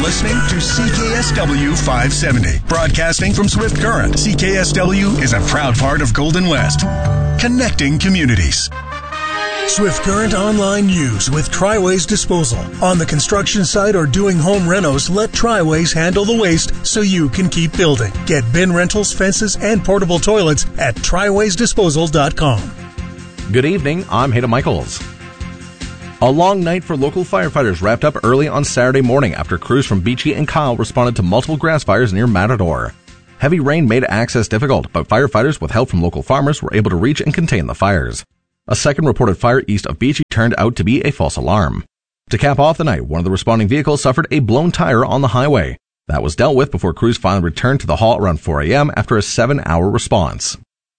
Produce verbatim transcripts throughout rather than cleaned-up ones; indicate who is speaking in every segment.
Speaker 1: listening to C K S W five seventy. Broadcasting from Swift Current, C K S W is a proud part of Golden West. Connecting communities. Swift Current Online News with Triways Disposal. On the construction site or doing home renos, let Triways handle the waste so you can keep building. Get bin rentals, fences, and portable toilets at triways disposal dot com.
Speaker 2: Good evening, I'm Hayden Michaels. A long night for local firefighters wrapped up early on Saturday morning after crews from Beachy and Kyle responded to multiple grass fires near Matador. Heavy rain made access difficult, but firefighters with help from local farmers were able to reach and contain the fires. A second reported fire east of Beachy turned out to be a false alarm. To cap off the night, one of the responding vehicles suffered a blown tire on the highway. That was dealt with before crews finally returned to the hall around four a.m. after a seven-hour response.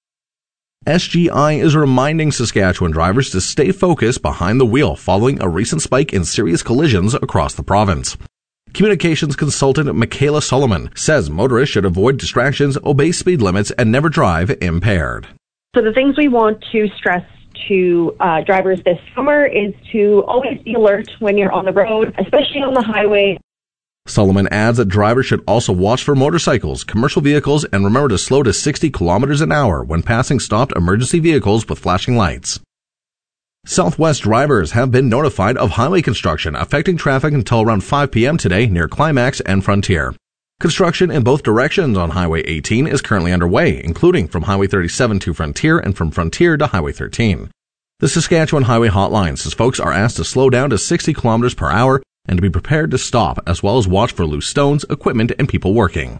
Speaker 2: S G I is reminding Saskatchewan drivers to stay focused behind the wheel following a recent spike in serious collisions across the province. Communications consultant Michaela Solomon says motorists should avoid distractions, obey speed limits, and never drive impaired.
Speaker 3: So the things we want to stress to uh, drivers this summer is to always be alert when you're on the road, especially on the highway.
Speaker 2: Solomon adds that drivers should also watch for motorcycles, commercial vehicles, and remember to slow to sixty kilometers an hour when passing stopped emergency vehicles with flashing lights. Southwest drivers have been notified of highway construction affecting traffic until around five p.m. today near Climax and Frontier. Construction in both directions on Highway eighteen is currently underway, including from Highway thirty-seven to Frontier and from Frontier to Highway thirteen. The Saskatchewan Highway Hotline says folks are asked to slow down to sixty kilometers per hour and to be prepared to stop, as well as watch for loose stones, equipment, and people working.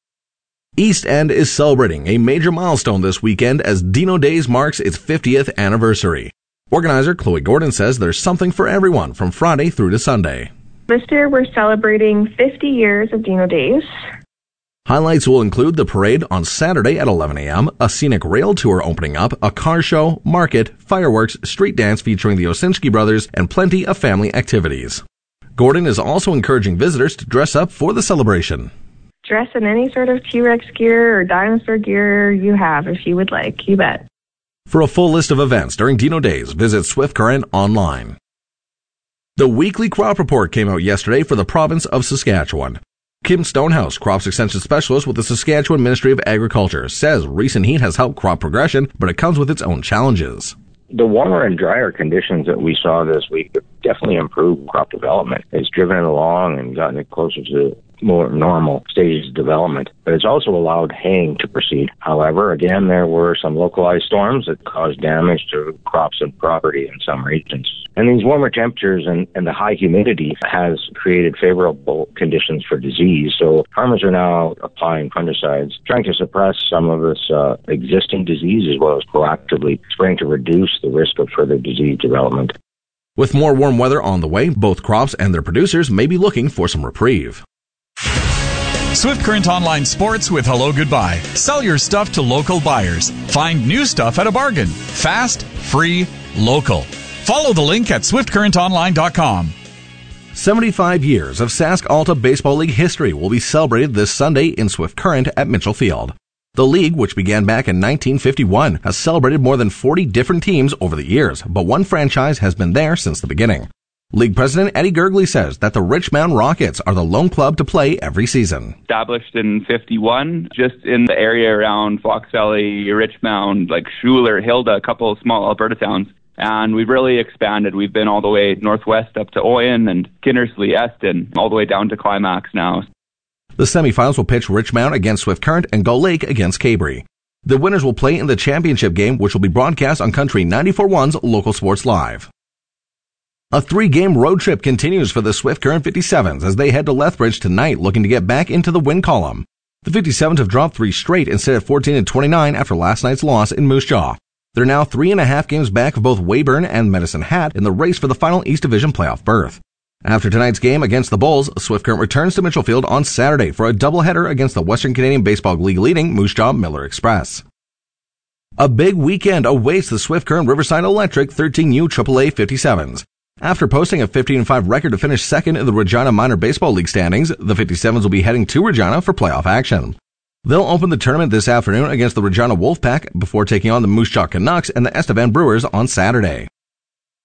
Speaker 2: East End is celebrating a major milestone this weekend as Dino Days marks its fiftieth anniversary. Organizer Chloe Gordon says there's something for everyone from Friday through to Sunday.
Speaker 4: This year we're celebrating fifty years of Dino Days.
Speaker 2: Highlights will include the parade on Saturday at eleven a.m., a scenic rail tour opening up, a car show, market, fireworks, street dance featuring the Osinski brothers, and plenty of family activities. Gordon is also encouraging visitors to dress up for the celebration.
Speaker 4: Dress in any sort of T-Rex gear or dinosaur gear you have if you would like, you bet.
Speaker 2: For a full list of events during Dino Days, visit Swift Current online. The weekly crop report came out yesterday for the province of Saskatchewan. Kim Stonehouse, Crops Extension Specialist with the Saskatchewan Ministry of Agriculture, says recent heat has helped crop progression, but it comes with its own challenges.
Speaker 5: The warmer and drier conditions that we saw this week have definitely improved crop development. It's driven it along and gotten it closer to more normal stages of development, but it's also allowed haying to proceed. However, again, there were some localized storms that caused damage to crops and property in some regions. And these warmer temperatures and, and the high humidity has created favorable conditions for disease. So farmers are now applying fungicides, trying to suppress some of this uh, existing disease as well as proactively spraying to reduce the risk of further disease development.
Speaker 2: With more warm weather on the way, both crops and their producers may be looking for some reprieve.
Speaker 6: Swift Current Online Sports with Hello Goodbye. Sell your stuff to local buyers. Find new stuff at a bargain. Fast, free, local. Follow the link at swift current online dot com.
Speaker 2: seventy-five years of Sask Alta Baseball League history will be celebrated this Sunday in Swift Current at Mitchell Field. The league, which began back in nineteen fifty-one, has celebrated more than forty different teams over the years, but one franchise has been there since the beginning. League President Eddie Gergley says that the Richmond Rockets are the lone club to play every season.
Speaker 7: Established in fifty-one, just in the area around Fox Valley, Richmond, like Schuler, Hilda, a couple of small Alberta towns. And we've really expanded. We've been all the way northwest up to Oyen and Kinnersley, Eston, all the way down to Climax now.
Speaker 2: The semifinals will pitch Richmond against Swift Current and Gull Lake against Cabrey. The winners will play in the championship game, which will be broadcast on Country ninety-four point one's Local Sports Live. A three-game road trip continues for the Swift Current fifty-sevens as they head to Lethbridge tonight looking to get back into the win column. The fifty-sevens have dropped three straight and sit at fourteen and twenty-nine after last night's loss in Moose Jaw. They're now three and a half games back of both Weyburn and Medicine Hat in the race for the final East Division playoff berth. After tonight's game against the Bulls, Swift Current returns to Mitchell Field on Saturday for a doubleheader against the Western Canadian Baseball League leading Moose Jaw Miller Express. A big weekend awaits the Swift Current Riverside Electric thirteen U triple A fifty-sevens. After posting a fifteen and five record to finish second in the Regina Minor Baseball League standings, the fifty-sevens will be heading to Regina for playoff action. They'll open the tournament this afternoon against the Regina Wolfpack before taking on the Moose Jaw Canucks and the Estevan Brewers on Saturday.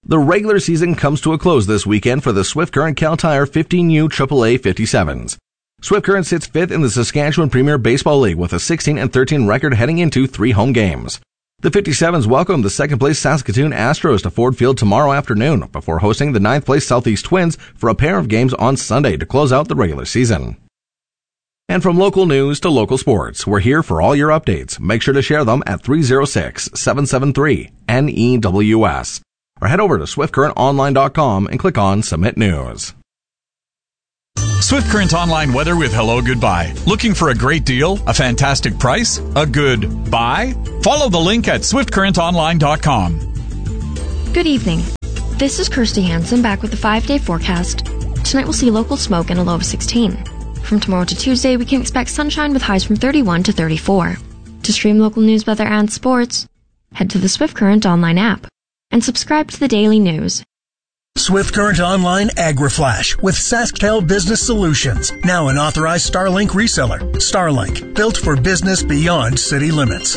Speaker 2: The regular season comes to a close this weekend for the Swift Current Cal Tire fifteen U triple A fifty-sevens. Swift Current sits fifth in the Saskatchewan Premier Baseball League with a sixteen and thirteen record heading into three home games. The fifty-sevens welcome the second-place Saskatoon Astros to Ford Field tomorrow afternoon before hosting the ninth-place Southeast Twins for a pair of games on Sunday to close out the regular season. And from local news to local sports, we're here for all your updates. Make sure to share them at three oh six, seven seven three, N E W S. Or head over to swift current online dot com and click on Submit News.
Speaker 6: Swift Current Online weather with Hello Goodbye. Looking for a great deal? A fantastic price? A good buy? Follow the link at swift current online dot com.
Speaker 8: Good evening. This is Kirsty Hansen back with the five-day forecast. Tonight we'll see local smoke and a low of sixteen. From tomorrow to Tuesday, we can expect sunshine with highs from thirty-one to thirty-four. To stream local news, weather, and sports, head to the Swift Current Online app and subscribe to the daily news.
Speaker 1: Swift Current Online AgriFlash with SaskTel Business Solutions, now an authorized Starlink reseller. Starlink, built for business beyond city limits.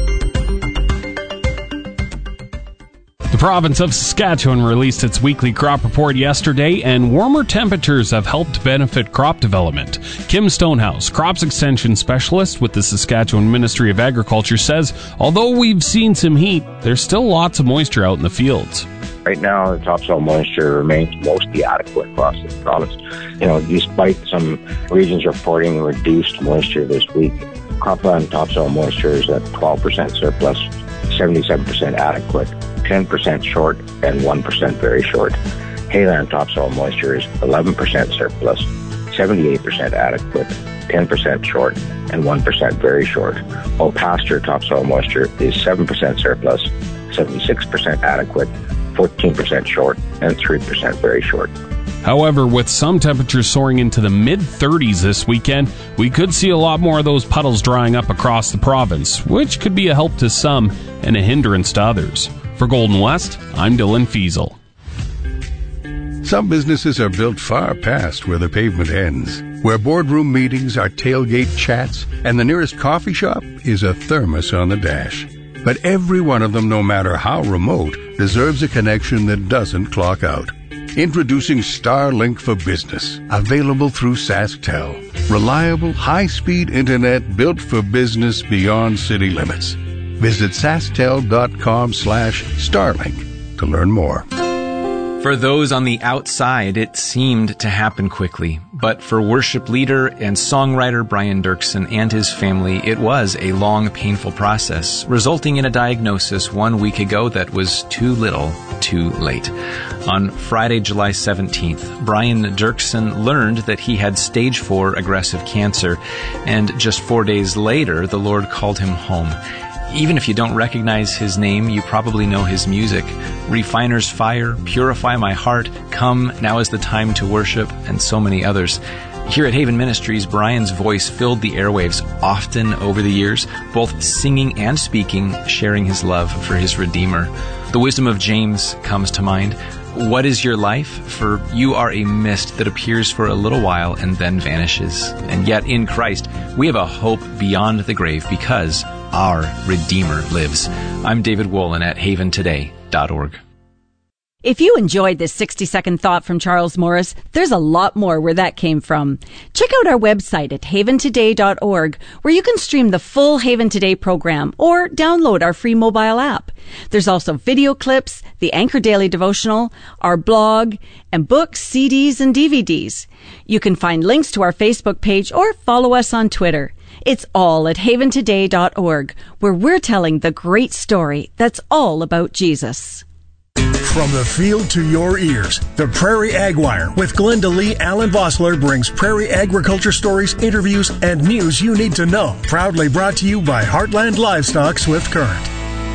Speaker 9: The province of Saskatchewan released its weekly crop report yesterday, and warmer temperatures have helped benefit crop development. Kim Stonehouse, crops extension specialist with the Saskatchewan Ministry of Agriculture, says although we've seen some heat, there's still lots of moisture out in the fields.
Speaker 5: Right now, the topsoil moisture remains mostly adequate across the province. You know, despite some regions reporting reduced moisture this week, cropland topsoil moisture is at twelve percent surplus, seventy-seven percent adequate, ten percent short, and one percent very short. Hayland topsoil moisture is eleven percent surplus, seventy-eight percent adequate, ten percent short, and one percent very short. While pasture topsoil moisture is seven percent surplus, seventy-six percent adequate, fourteen percent short, and three percent very short.
Speaker 9: However, with some temperatures soaring into the mid-thirties this weekend, we could see a lot more of those puddles drying up across the province, which could be a help to some and a hindrance to others. For Golden West, I'm Dylan Fiesel.
Speaker 10: Some businesses are built far past where the pavement ends, where boardroom meetings are tailgate chats, and the nearest coffee shop is a thermos on the dash. But every one of them, no matter how remote, deserves a connection that doesn't clock out. Introducing Starlink for Business, available through SaskTel. Reliable, high-speed internet built for business beyond city limits. Visit sasktel.com slash Starlink to learn more.
Speaker 11: For those on the outside, it seemed to happen quickly. But for worship leader and songwriter Brian Dirksen and his family, it was a long, painful process, resulting in a diagnosis one week ago that was too little, too late. On Friday, July seventeenth, Brian Dirksen learned that he had stage four aggressive cancer, and just four days later, the Lord called him home. Even if you don't recognize his name, you probably know his music. Refiner's Fire, Purify My Heart, Come, Now is the Time to Worship, and so many others. Here at Haven Ministries, Brian's voice filled the airwaves often over the years, both singing and speaking, sharing his love for his Redeemer. The wisdom of James comes to mind. What is your life? For you are a mist that appears for a little while and then vanishes. And yet in Christ, we have a hope beyond the grave because our Redeemer lives. I'm David Wolin at haven today dot org.
Speaker 12: If you enjoyed this sixty-second thought from Charles Morris, there's a lot more where that came from. Check out our website at haven today dot org, where you can stream the full Haven Today program or download our free mobile app. There's also video clips, the Anchor Daily Devotional, our blog, and books, C Ds, and D V Ds. You can find links to our Facebook page or follow us on Twitter. It's all at haven today dot org, where we're telling the great story that's all about Jesus.
Speaker 1: From the field to your ears, the Prairie Ag Wire with Glenda Lee Allen Vossler brings prairie agriculture stories, interviews, and news you need to know. Proudly brought to you by Heartland Livestock Swift Current.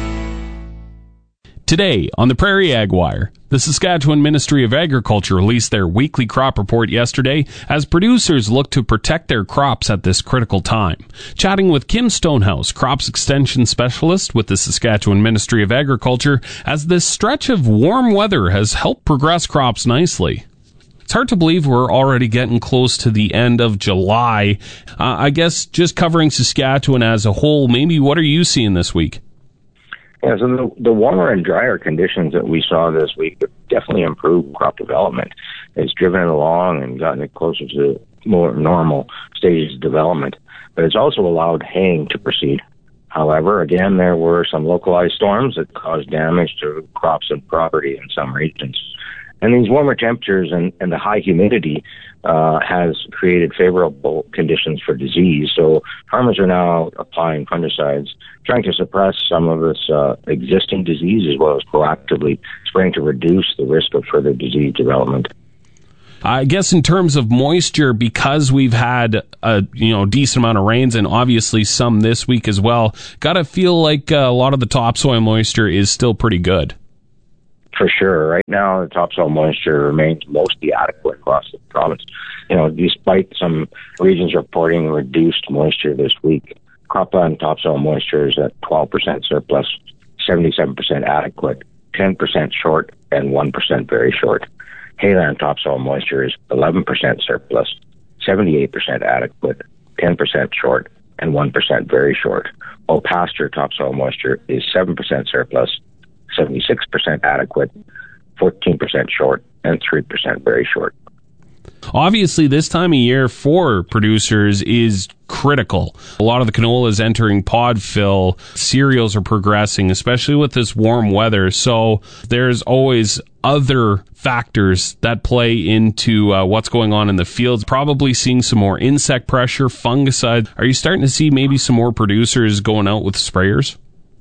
Speaker 9: Today on the Prairie Ag Wire, the Saskatchewan Ministry of Agriculture released their weekly crop report yesterday as producers look to protect their crops at this critical time. Chatting with Kim Stonehouse, crops extension specialist with the Saskatchewan Ministry of Agriculture, as this stretch of warm weather has helped progress crops nicely. It's hard to believe we're already getting close to the end of July. Uh, I guess just covering Saskatchewan as a whole, maybe what are you seeing this week?
Speaker 5: Yeah, so the, the warmer and drier conditions that we saw this week have definitely improved crop development. It's driven it along and gotten it closer to more normal stages of development, but it's also allowed haying to proceed. However, again, there were some localized storms that caused damage to crops and property in some regions. And these warmer temperatures and, and the high humidity uh, has created favorable conditions for disease. So farmers are now applying fungicides, trying to suppress some of this uh, existing disease as well as proactively spraying to reduce the risk of further disease development.
Speaker 9: I guess in terms of moisture, because we've had a you know decent amount of rains and obviously some this week as well, gotta feel like uh, a lot of the topsoil moisture is still pretty good.
Speaker 5: For sure. Right now, the topsoil moisture remains mostly adequate across the province. You know, despite some regions reporting reduced moisture this week, cropland topsoil moisture is at twelve percent surplus, seventy-seven percent adequate, ten percent short, and one percent very short. Hayland topsoil moisture is eleven percent surplus, seventy-eight percent adequate, ten percent short, and one percent very short. While pasture topsoil moisture is seven percent surplus, seventy-six percent adequate, fourteen percent short, and three percent very short.
Speaker 9: Obviously, this time of year for producers is critical. A lot of the canola is entering pod fill. Cereals are progressing, especially with this warm weather. So there's always other factors that play into uh, what's going on in the fields. Probably seeing some more insect pressure, fungicide. Are you starting to see maybe some more producers going out with sprayers?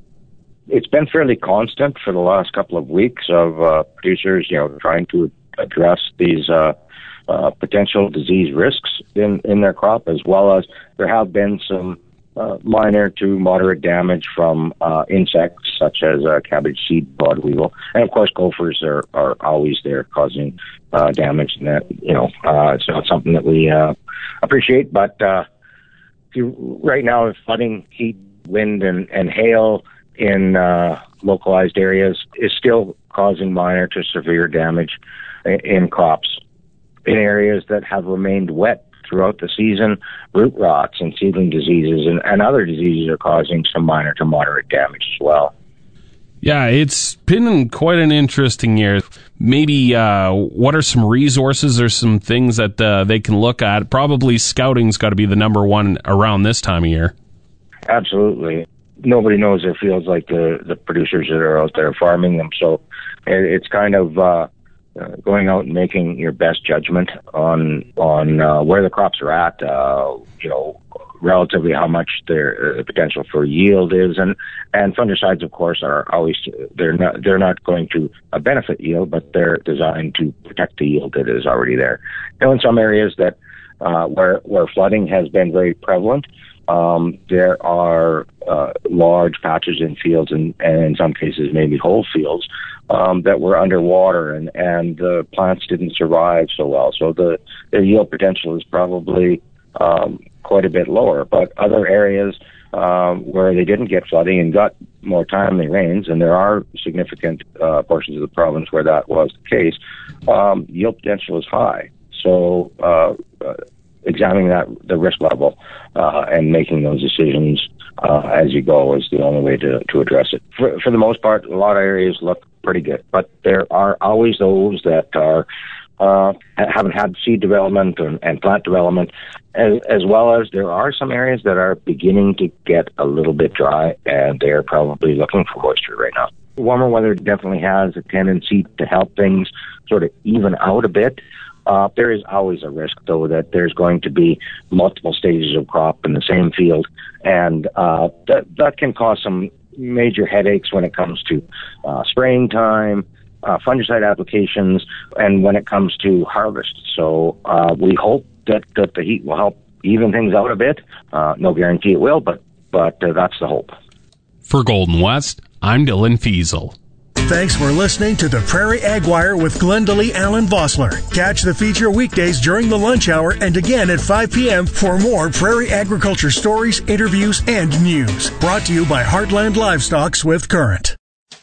Speaker 5: It's been fairly constant for the last couple of weeks of uh, producers, you know, trying to address these uh, uh, potential disease risks in, in their crop, as well as there have been some uh, minor to moderate damage from uh, insects such as uh, cabbage seed pod weevil. And of course, gophers are, are always there causing uh, damage. And that, you know, uh, it's not something that we uh, appreciate. But uh, if you, right now, with flooding, heat, wind, and, and hail in uh, localized areas is still causing minor to severe damage in crops. In areas that have remained wet throughout the season, root rots and seedling diseases and, and other diseases are causing some minor to moderate damage as well.
Speaker 9: Yeah, it's been quite an interesting year. Maybe uh, what are some resources or some things that uh, they can look at? Probably scouting's got to be the number one around this time of year.
Speaker 5: Absolutely. Nobody knows their fields like the, the producers that are out there farming them. So it's kind of uh, uh, going out and making your best judgment on on uh, where the crops are at, uh, you know, relatively how much their uh, potential for yield is. And, and fungicides, of course, are always, they're not, they're not going to uh, benefit yield, but they're designed to protect the yield that is already there. You know, in some areas that uh, where, where flooding has been very prevalent, Um, there are uh, large patches in fields and, and in some cases maybe whole fields um, that were underwater and, and the plants didn't survive so well. So the, the yield potential is probably um, quite a bit lower. But other areas um, where they didn't get flooding and got more timely rains, and there are significant uh, portions of the province where that was the case, um, yield potential is high. So uh, uh examining that, the risk level, uh, and making those decisions uh, as you go is the only way to, to address it. For, for the most part, a lot of areas look pretty good, but there are always those that are uh, haven't had seed development and, and plant development, as, as well as there are some areas that are beginning to get a little bit dry, and they're probably looking for moisture right now. Warmer weather definitely has a tendency to help things sort of even out a bit. Uh, there is always a risk, though, that there's going to be multiple stages of crop in the same field, and uh, that, that can cause some major headaches when it comes to uh, spraying time, uh, fungicide applications, and when it comes to harvest. So uh, we hope that, that the heat will help even things out a bit. Uh, no guarantee it will, but, but uh, that's the hope.
Speaker 9: For Golden West, I'm Dylan Fiesel.
Speaker 1: Thanks for listening to the Prairie Ag Wire with Glendalee Allen Vossler. Catch the feature weekdays during the lunch hour and again at five p.m. for more prairie agriculture stories, interviews, and news. Brought to you by Heartland Livestock Swift Current.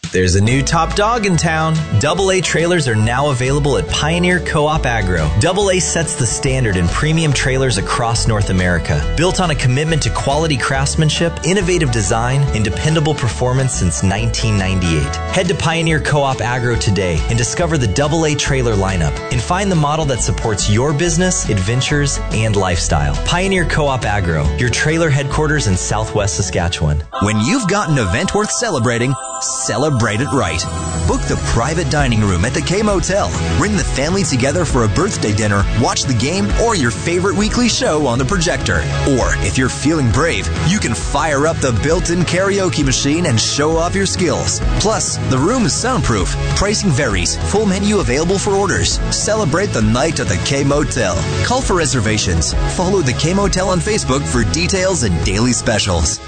Speaker 13: There's a new top dog in town. Double A trailers are now available at Pioneer Co-op Agro. Double A sets the standard in premium trailers across North America. Built on a commitment to quality craftsmanship, innovative design, and dependable performance since nineteen ninety-eight. Head to Pioneer Co-op Agro today and discover the Double A trailer lineup and find the model that supports your business, adventures, and lifestyle. Pioneer Co-op Agro, your trailer headquarters in Southwest Saskatchewan.
Speaker 14: When you've got an event worth celebrating, celebrate it right. Book the private dining room at the K Motel. Bring the family together for a birthday dinner, watch the game, or your favorite weekly show on the projector. Or, if you're feeling brave, you can fire up the built-in karaoke machine and show off your skills. Plus, the room is soundproof. Pricing varies. Full menu available for orders. Celebrate the night at the K Motel. Call for reservations. Follow the K Motel on Facebook for details and daily specials.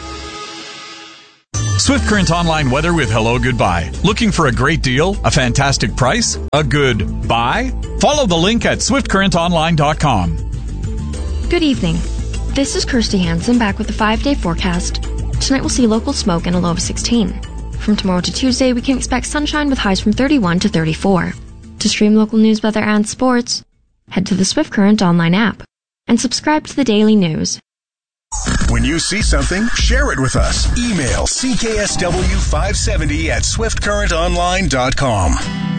Speaker 6: Swift Current Online weather with Hello Goodbye. Looking for a great deal? A fantastic price? A good buy? Follow the link at swift current online dot com.
Speaker 8: Good evening. This is Kirsty Hansen back with the five-day forecast. Tonight we'll see local smoke and a low of sixteen. From tomorrow to Tuesday, we can expect sunshine with highs from thirty-one to thirty-four. To stream local news, weather, and sports, head to the Swift Current Online app and subscribe to the daily news.
Speaker 1: When you see something, share it with us. Email C K S W five seventy at swift current online dot com.